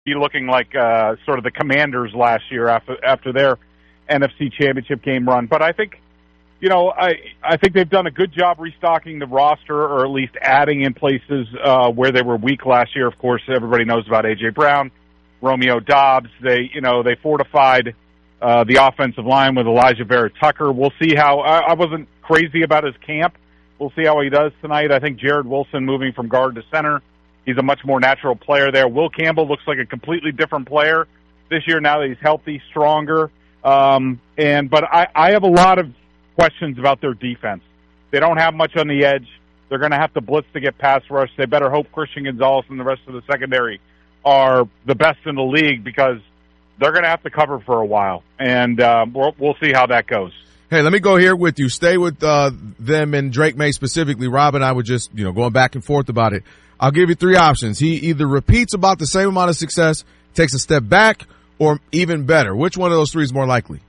be looking like sort of the Commanders last year after their NFC Championship game run. But I think, I think they've done a good job restocking the roster, or at least adding in places where they were weak last year. Of course, everybody knows about A.J. Brown, Romeo Doubs. They fortified the offensive line with Elijah Vera-Tucker. We'll see how. I wasn't crazy about his camp. We'll see how he does tonight. I think Jared Wilson moving from guard to center, he's a much more natural player there. Will Campbell looks like a completely different player this year now that he's healthy, stronger. But I have a lot of questions about their defense. They don't have much on the edge. They're going to have to blitz to get pass rush. They better hope Christian Gonzalez and the rest of the secondary are the best in the league, because they're going to have to cover for a while. And we'll see how that goes. Hey, let me go here with you. Stay with them and Drake May specifically. Rob and I were just, going back and forth about it. I'll give you three options. He either repeats about the same amount of success, takes a step back, or even better. Which one of those three is more likely?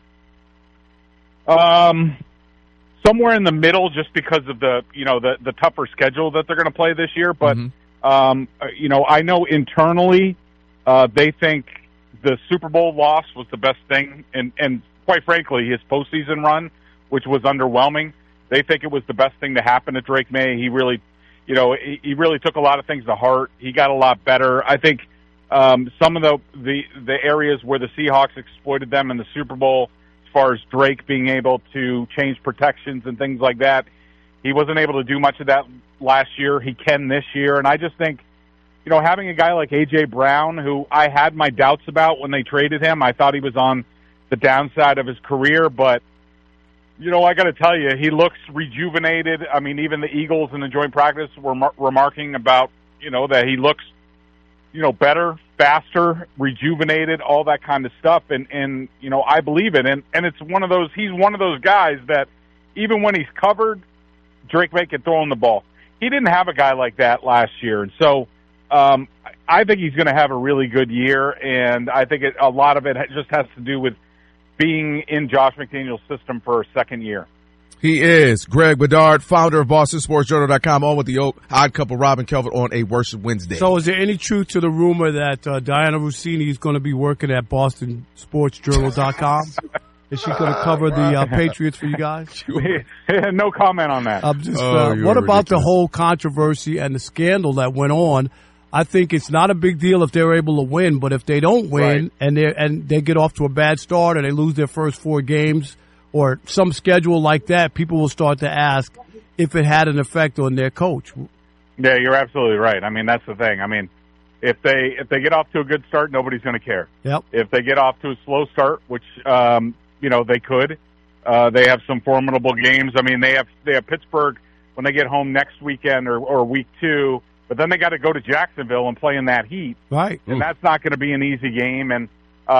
Somewhere in the middle, just because of the tougher schedule that they're going to play this year. But I know internally they think the Super Bowl loss was the best thing, and quite frankly, his postseason run, which was underwhelming, they think it was the best thing to happen to Drake May. He really, he really took a lot of things to heart. He got a lot better. I think some of the areas where the Seahawks exploited them in the Super Bowl, as far as Drake being able to change protections and things like that, he wasn't able to do much of that last year. He can this year, and I just think, having a guy like A.J. Brown, who I had my doubts about when they traded him, I thought he was on the downside of his career, but I got to tell you, he looks rejuvenated. I mean, even the Eagles in the joint practice were remarking about, that he looks, better, faster, rejuvenated, all that kind of stuff. And I believe it. And it's he's one of those guys that even when he's covered, Drake May can throw him the ball. He didn't have a guy like that last year. And so I think he's going to have a really good year. And I think a lot of it just has to do with being in Josh McDaniel's system for a second year. He is Greg Bedard, founder of BostonSportsJournal.com, on with the Odd Couple, Rob and Kelvin, on a Worship Wednesday. So is there any truth to the rumor that Diana Rossini is going to be working at BostonSportsJournal.com? Is she going to cover the Patriots for you guys? No comment on that. I'm just, what about the whole controversy and the scandal that went on? I think it's not a big deal if they're able to win, but if they don't win and they get off to a bad start or they lose their first 4 games or some schedule like that, people will start to ask if it had an effect on their coach. Yeah, you're absolutely right. I mean, that's the thing. I mean, if they get off to a good start, nobody's going to care. Yep. If they get off to a slow start, which they could, they have some formidable games. I mean, they have Pittsburgh when they get home next weekend or week 2. But then they got to go to Jacksonville and play in that heat. Right. And that's not going to be an easy game. And,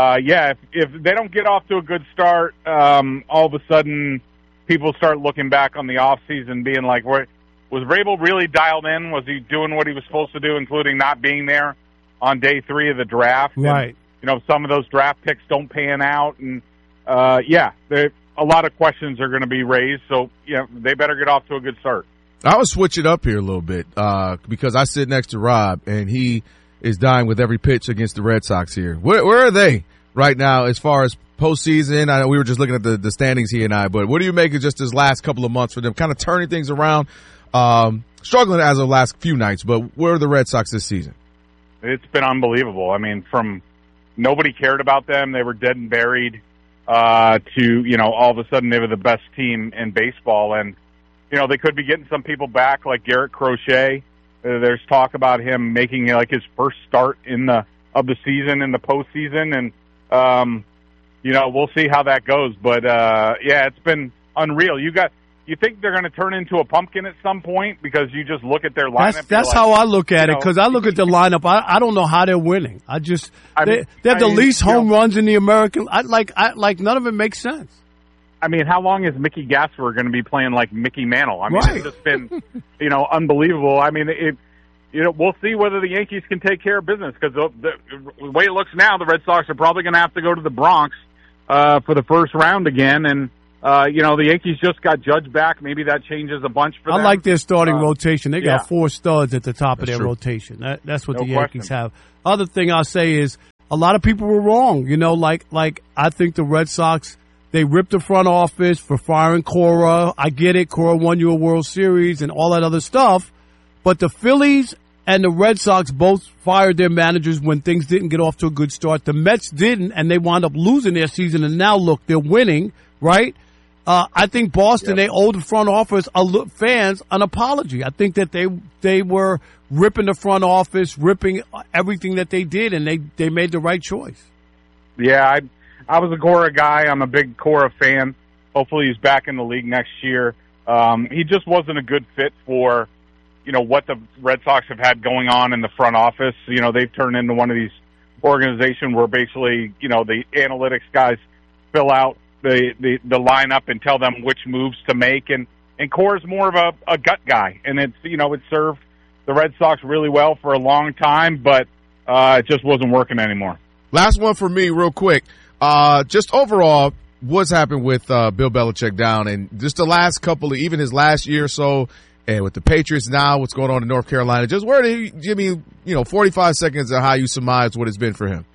if they don't get off to a good start, all of a sudden people start looking back on the offseason being like, was Vrabel really dialed in? Was he doing what he was supposed to do, including not being there on day 3 of the draft? Right. And, some of those draft picks don't pan out. And, a lot of questions are going to be raised. So, they better get off to a good start. I would switch it up here a little bit because I sit next to Rob, and he is dying with every pitch against the Red Sox here. Where are they right now as far as postseason? I know we were just looking at the standings, he and I, but what do you make of just this last couple of months for them, kind of turning things around, struggling as of the last few nights, but where are the Red Sox this season? It's been unbelievable. I mean, from nobody cared about them, they were dead and buried, to, all of a sudden they were the best team in baseball, and they could be getting some people back like Garrett Crochet. There's talk about him making his first start of the season in the postseason, and we'll see how that goes. But it's been unreal. You think they're going to turn into a pumpkin at some point because you just look at their lineup. That's how I look at it, because I look at the lineup. I don't know how they're winning. They have the least home runs in the American. None of it makes sense. I mean, how long is Mickey Gasper going to be playing like Mickey Mantle? I mean, It's just been, unbelievable. I mean, we'll see whether the Yankees can take care of business, because the way it looks now, the Red Sox are probably going to have to go to the Bronx for the first round again. And, the Yankees just got Judge back. Maybe that changes a bunch for them. I like their starting rotation. They got 4 studs at the top of their rotation. That's what the Yankees have. Other thing I'll say is a lot of people were wrong. You know, like I think the Red Sox, they ripped the front office for firing Cora. I get it. Cora won you a World Series and all that other stuff. But the Phillies and the Red Sox both fired their managers when things didn't get off to a good start. The Mets didn't, and they wound up losing their season. And now, look, they're winning, right? I think Boston, they owe the front office fans an apology. I think that they were ripping the front office, ripping everything that they did, and they made the right choice. Yeah, I was a Cora guy. I'm a big Cora fan. Hopefully he's back in the league next year. He just wasn't a good fit for, you know, what the Red Sox have had going on in the front office. You know, they've turned into one of these organizations where basically, you know, the analytics guys fill out the lineup and tell them which moves to make. And Cora's more of a gut guy. And it's, you know, it served the Red Sox really well for a long time, but it just wasn't working anymore. Last one for me real quick. Just overall, what's happened with Bill Belichick down and just the last couple of, even his last year or so, and with the Patriots now, what's going on in North Carolina, just where do you give me, you know, 45 seconds of how you surmise what it's been for him?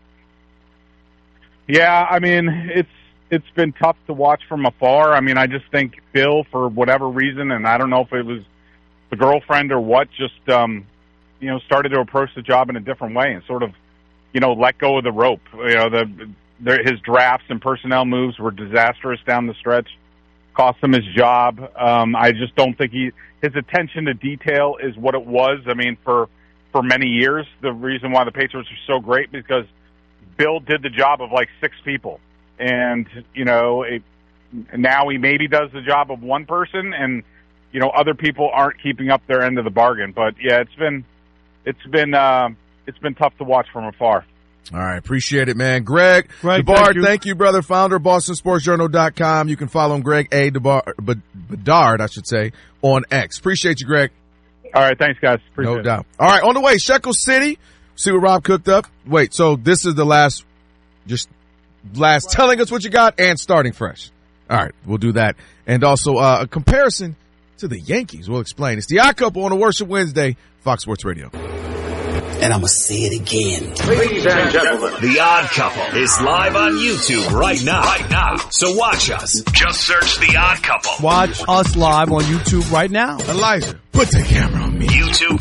Yeah, I mean, it's been tough to watch from afar. I mean, I just think Bill, for whatever reason, and I don't know if it was the girlfriend or what, just, you know, started to approach the job in a different way and sort of, you know, let go of the rope. You know, his drafts and personnel moves were disastrous down the stretch, cost him his job. I just don't think his attention to detail is what it was. I mean, for many years, the reason why the Patriots are so great because Bill did the job of like 6 people. And, you know, now he maybe does the job of one person and, you know, other people aren't keeping up their end of the bargain. But yeah, it's been tough to watch from afar. All right. Appreciate it, man. Greg DeBard, thank you, brother. Founder of BostonSportsJournal.com. You can follow him, Greg A. Bedard, I should say, on X. Appreciate you, Greg. All right. Thanks, guys. Appreciate it. No doubt. All right. On the way, Shekel City. See what Rob cooked up. Wait, so this is the last telling us what you got and starting fresh. All right. We'll do that. And also a comparison to the Yankees. We'll explain. It's the Odd Couple on a Worship Wednesday, Fox Sports Radio. And I'm going to say it again. Ladies and gentlemen, The Odd Couple is live on YouTube right now. So watch us. Just search The Odd Couple. Watch us live on YouTube right now. Elijah, put the camera on me.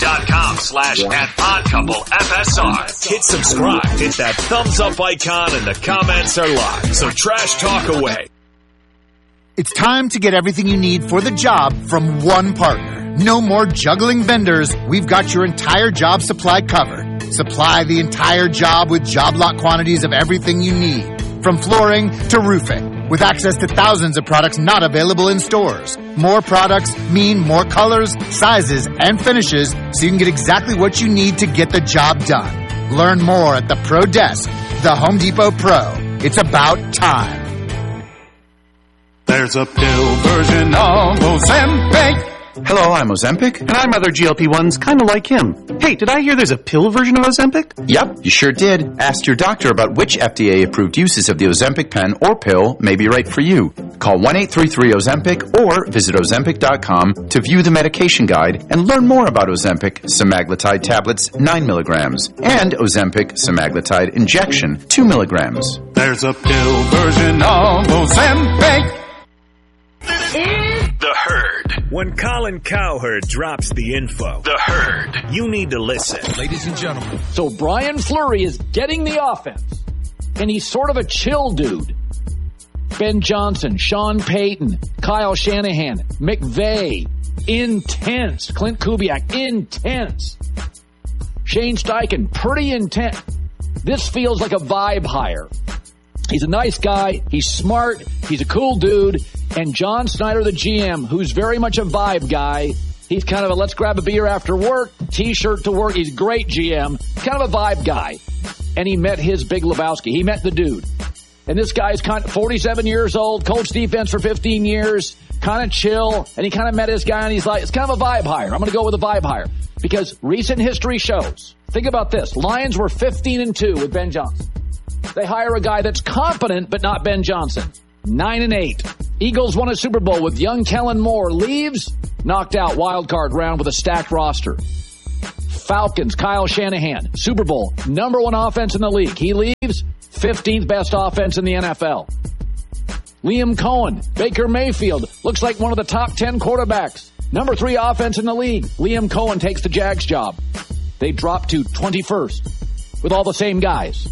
YouTube.com/@oddcouplefsr. Hit subscribe. Hit that thumbs up icon and the comments are live. So trash talk away. It's time to get everything you need for the job from one partner. No more juggling vendors. We've got your entire job supply covered. Supply the entire job with job lot quantities of everything you need, from flooring to roofing, with access to thousands of products not available in stores. More products mean more colors, sizes, and finishes, so you can get exactly what you need to get the job done. Learn more at the Pro Desk, the Home Depot Pro. It's about time. There's a pill version of Ozempic. Hello, I'm Ozempic. And I'm other GLP-1s, kind of like him. Hey, did I hear there's a pill version of Ozempic? Yep, you sure did. Ask your doctor about which FDA-approved uses of the Ozempic pen or pill may be right for you. Call 1-833-OZEMPIC or visit Ozempic.com to view the medication guide and learn more about Ozempic semaglutide tablets 9 milligrams and Ozempic semaglutide injection 2 milligrams. There's a pill version of Ozempic. The Herd. When Colin Cowherd drops the info, The Herd, you need to listen. Ladies and gentlemen. So Brian Fleury is getting the offense, and he's sort of a chill dude. Ben Johnson, Sean Payton, Kyle Shanahan, McVay, intense. Clint Kubiak, intense. Shane Steichen, pretty intense. This feels like a vibe hire. He's a nice guy. He's smart. He's a cool dude. And John Snyder, the GM, who's very much a vibe guy. He's kind of a let's grab a beer after work, T-shirt to work. He's a great GM, kind of a vibe guy. And he met his Big Lebowski. He met the dude. And this guy's kind of 47 years old, coached defense for 15 years, kind of chill. And he kind of met his guy, and he's like, it's kind of a vibe hire. I'm going to go with a vibe hire. Because recent history shows, think about this. Lions were 15-2 with Ben Johnson. They hire a guy that's competent, but not Ben Johnson. 9-8. Eagles won a Super Bowl with young Kellen Moore. Leaves, knocked out wild card round with a stacked roster. Falcons, Kyle Shanahan, Super Bowl, number 1 offense in the league. He leaves, 15th best offense in the NFL. Liam Cohen, Baker Mayfield, looks like one of the top 10 quarterbacks. Number 3 offense in the league. Liam Cohen takes the Jags job. They drop to 21st with all the same guys.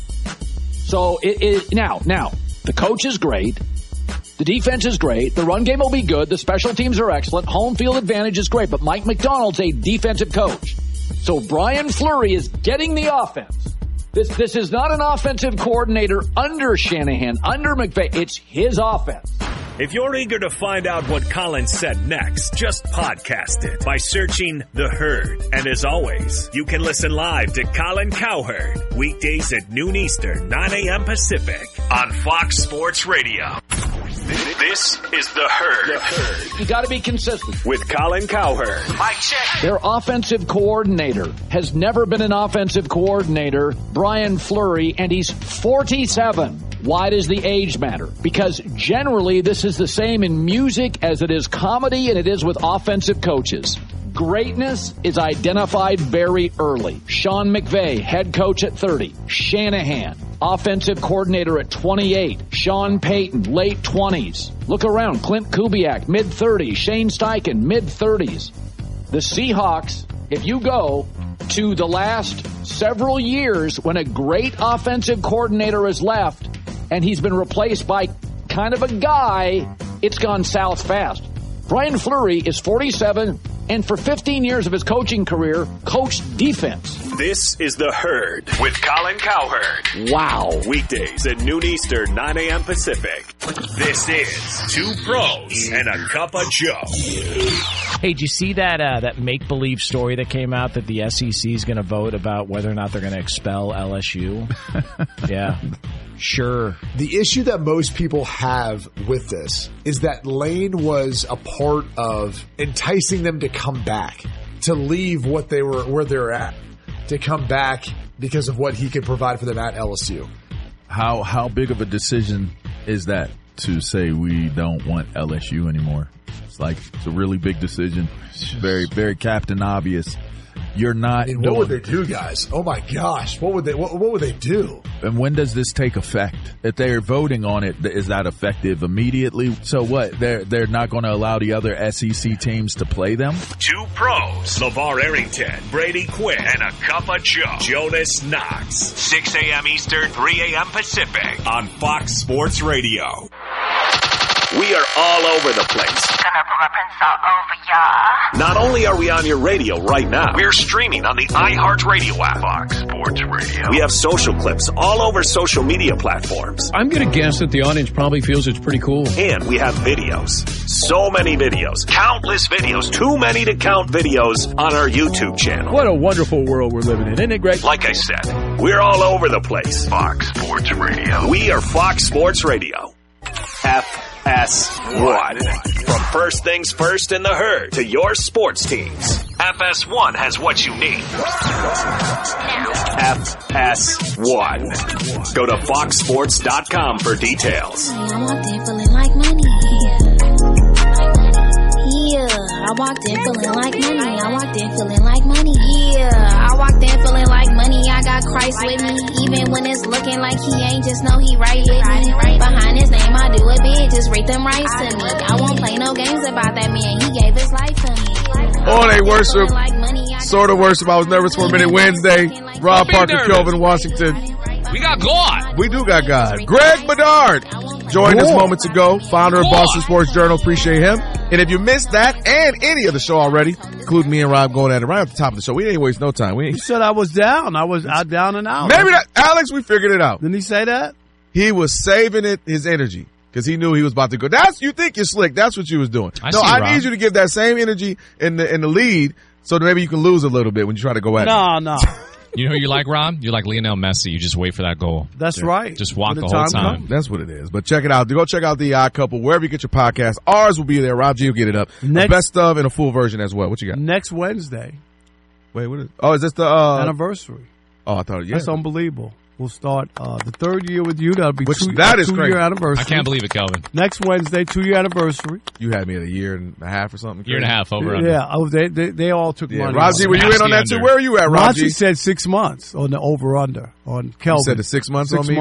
So now, the coach is great. The defense is great. The run game will be good. The special teams are excellent. Home field advantage is great. But Mike McDonald's a defensive coach. So Brian Fleury is getting the offense. This is not an offensive coordinator under Shanahan, under McVay. It's his offense. If you're eager to find out what Colin said next, just podcast it by searching The Herd. And as always, you can listen live to Colin Cowherd weekdays at noon Eastern, 9 a.m. Pacific on Fox Sports Radio. This is The Herd. You got to be consistent. With Colin Cowherd. Mic check. Their offensive coordinator has never been an offensive coordinator, Brian Fleury, and he's 47. Why does the age matter? Because generally this is the same in music as it is comedy and it is with offensive coaches. Greatness is identified very early. Sean McVay, head coach at 30. Shanahan, offensive coordinator at 28. Sean Payton, late 20s. Look around. Clint Kubiak, mid-30s. Shane Steichen, mid-30s. The Seahawks, if you go to the last several years when a great offensive coordinator has left and he's been replaced by kind of a guy, it's gone south fast. Brian Fleury is 47 and for 15 years of his coaching career, coached defense. This is The Herd with Colin Cowherd. Wow. Weekdays at noon Eastern, 9 a.m. Pacific. This is Two Pros and a Cup of Joe. Hey, did you see that make-believe story that came out that the SEC is going to vote about whether or not they're going to expel LSU? Yeah. Sure. The issue that most people have with this is that Lane was a part of enticing them to come back, to leave where they're at, to come back because of what he could provide for them at LSU. How big of a decision is that to say we don't want LSU anymore? It's a really big decision. Very, very Captain Obvious. You're not. I mean, what would they do, guys? Oh my gosh, what would they do? And when does this take effect? If they're voting on it, is that effective immediately? So what? They're not going to allow the other SEC teams to play them? Two Pros, LeVar Arrington, Brady Quinn, and a Cup of Joe, Jonas Knox. 6 a.m. Eastern, 3 a.m. Pacific on Fox Sports Radio. We are all over the place. Gonna put my prints all over y'all. Not only are we on your radio right now, we're streaming on the iHeartRadio app. Fox Sports Radio. We have social clips all over social media platforms. I'm gonna guess that the audience probably feels it's pretty cool. And we have videos. So many videos. Countless videos. Too many to count videos on our YouTube channel. What a wonderful world we're living in. Isn't it great? Like I said, we're all over the place. Fox Sports Radio. We are Fox Sports Radio. FS1. From first things first in the herd to your sports teams, FS1 has what you need. FS1. Go to foxsports.com for details. I walked in feeling like money. Yeah, I walked in feeling like money. I walked in feeling like money. Yeah, I walked in feeling like money. I got Christ with me. Even when it's looking like he ain't, just know he right with me. Behind his name, I do it big. Just rate them rights to me. I won't play no games about that man. He gave his life to me. Oh, they worship. Sort of worship. I was nervous for a minute. Wednesday. Rob Parker, Kelvin Washington. We got God. We do got God. Greg Bedard joined us moments ago, founder of Boston Sports Journal. Appreciate him. And if you missed that and any of the show already, including me and Rob going at it right at the top of the show, we didn't waste no time. You said I was down. I was out down and out. Maybe that, Alex, we figured it out. Didn't he say that? He was saving his energy because he knew he was about to go. You think you're slick. That's what you was doing. I need you to give that same energy in the lead so that maybe you can lose a little bit when you try to go at it. No. You know who you like, Rob? You're like Lionel Messi. You just wait for that goal. That's right. Just walk the whole time. That's what it is. But check it out. Go check out The Odd Couple wherever you get your podcast. Ours will be there. Rob G will get it up. The best of and a full version as well. What you got? Next Wednesday. Wait, what is? Oh, is this the anniversary? Oh, I thought. Yeah, that's unbelievable. We'll start the third year with you. That'll be that is 2-year anniversary. I can't believe it, Kelvin. Next Wednesday, 2-year anniversary. You had me at a year and a half or something. Year and a half over. Under. Yeah. Oh, they all took money. Raji, were you in on that too? Where are you at, Raji? Raji said 6 months on the over under on Kelvin. You said the 6 months on me.